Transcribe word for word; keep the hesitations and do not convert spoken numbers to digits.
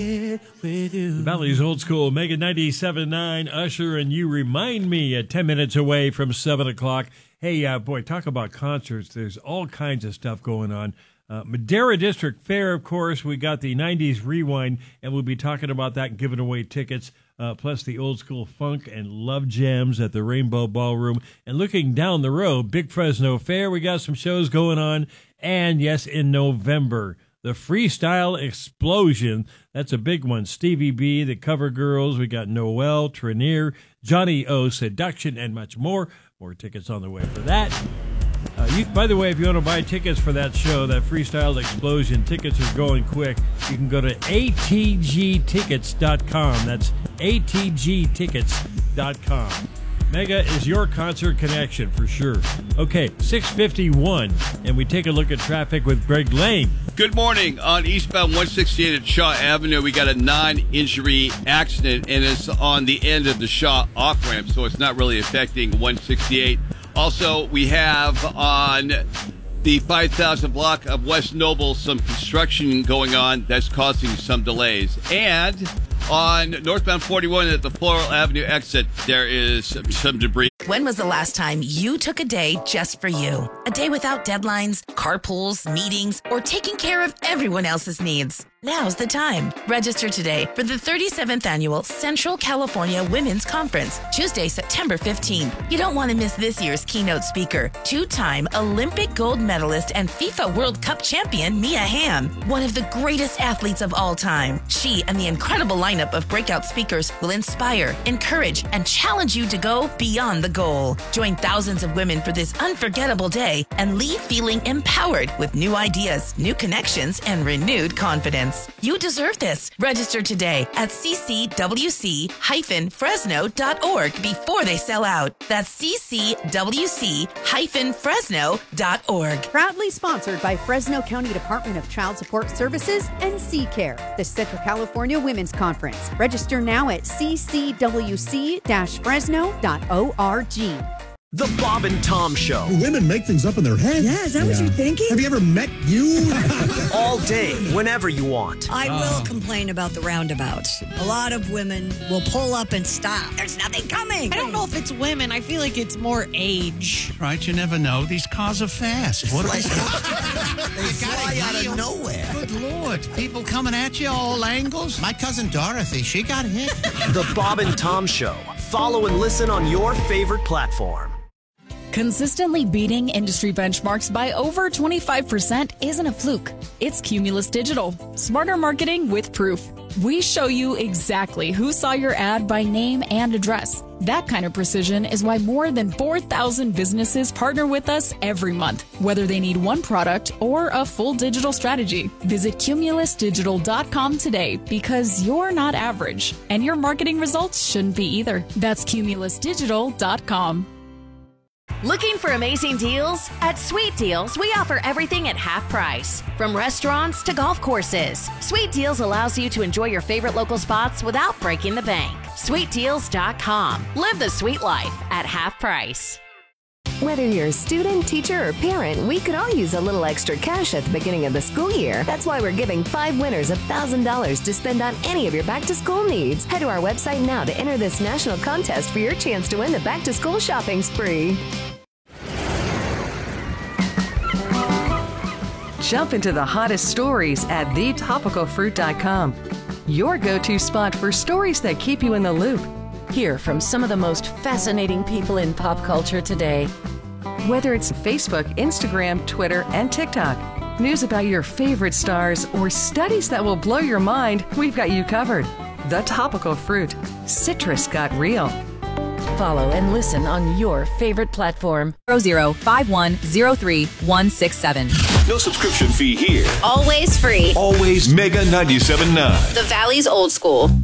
With you. The Valley's Old School, Mega ninety-seven point nine, Usher and You Remind Me at ten minutes away from seven o'clock. Hey, uh, boy, talk about concerts. There's all kinds of stuff going on. Uh, Madera District Fair, of course. We got the nineties Rewind, and we'll be talking about that and giving away tickets, uh, plus the old school funk and love jams at the Rainbow Ballroom. And looking down the road, Big Fresno Fair, we got some shows going on. And, yes, in November, the Freestyle Explosion. That's a big one. Stevie B, the Cover Girls. We got Noel, Trenier, Johnny O, Seduction, and much more. More tickets on the way for that. Uh, you, by the way, if you want to buy tickets for that show, that Freestyle Explosion, tickets are going quick. You can go to A T G tickets dot com. That's A T G tickets dot com. Mega is your concert connection for sure. Okay, six fifty-one, and we take a look at traffic with Greg Lane. Good morning. On eastbound one sixty-eight at Shaw Avenue, we got a non-injury accident, and it's on the end of the Shaw off-ramp, so it's not really affecting one sixty-eight. Also, we have on the five thousand block of West Noble some construction going on that's causing some delays. And on northbound forty-one at the Floral Avenue exit, there is some debris. When was the last time you took a day just for you? A day without deadlines, carpools, meetings, or taking care of everyone else's needs? Now's the time. Register today for the thirty-seventh Annual Central California Women's Conference, Tuesday, September fifteenth. You don't want to miss this year's keynote speaker, two-time Olympic gold medalist and FIFA World Cup champion Mia Hamm, one of the greatest athletes of all time. She and the incredible lineup of breakout speakers will inspire, encourage, and challenge you to go beyond the goal. Join thousands of women for this unforgettable day and leave feeling empowered with new ideas, new connections, and renewed confidence. You deserve this. Register today at c c w c dash fresno dot org before they sell out. That's c c w c dash fresno dot org. Proudly sponsored by Fresno County Department of Child Support Services and C Care, the Central California Women's Conference. Register now at c c w c dash fresno dot org. The Bob and Tom Show. Women make things up in their head. Yeah, is that yeah. what you're thinking? Have you ever met you? All day, whenever you want. I oh. will complain about the roundabouts. A lot of women will pull up and stop. There's nothing coming. I don't know if it's women. I feel like it's more age. Right, you never know. These cars are fast. What are they? They fly out of nowhere. Good Lord. People coming at you all angles. My cousin Dorothy, she got hit. The Bob and Tom Show. Follow and listen on your favorite platform. Consistently beating industry benchmarks by over twenty-five percent isn't a fluke. It's Cumulus Digital. Smarter marketing with proof. We show you exactly who saw your ad by name and address. That kind of precision is why more than four thousand businesses partner with us every month, whether they need one product or a full digital strategy. Visit cumulus digital dot com today because you're not average, and your marketing results shouldn't be either. That's cumulus digital dot com. Looking for amazing deals? At Sweet Deals, we offer everything at half price, from restaurants to golf courses. Sweet Deals allows you to enjoy your favorite local spots without breaking the bank. sweet deals dot com. Live the sweet life at half price. Whether you're a student, teacher, or parent, we could all use a little extra cash at the beginning of the school year. That's why we're giving five winners one thousand dollars to spend on any of your back-to-school needs. Head to our website now to enter this national contest for your chance to win the back-to-school shopping spree. Jump into the hottest stories at the topical fruit dot com. Your go-to spot for stories that keep you in the loop. Hear from some of the most fascinating people in pop culture today. Whether it's Facebook, Instagram, Twitter, and TikTok, news about your favorite stars, or studies that will blow your mind, we've got you covered. The Topical Fruit. Citrus got real. Follow and listen on your favorite platform. zero zero five one zero three one six seven. No subscription fee here. Always free. Always Mega ninety-seven point nine. The Valley's Old School.